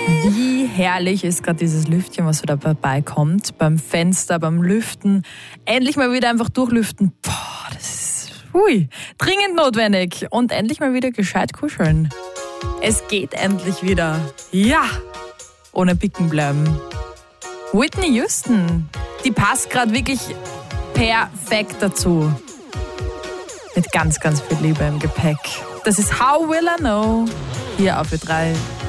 Wie herrlich ist gerade dieses Lüftchen, was so da vorbeikommt. Beim Fenster, beim Lüften. Endlich mal wieder einfach durchlüften. Boah, das ist dringend notwendig. Und endlich mal wieder gescheit kuscheln. Es geht endlich wieder. Ja, ohne Picken bleiben. Whitney Houston, die passt gerade wirklich perfekt dazu. Mit ganz, ganz viel Liebe im Gepäck. Das ist How Will I Know? Hier auf Ö3.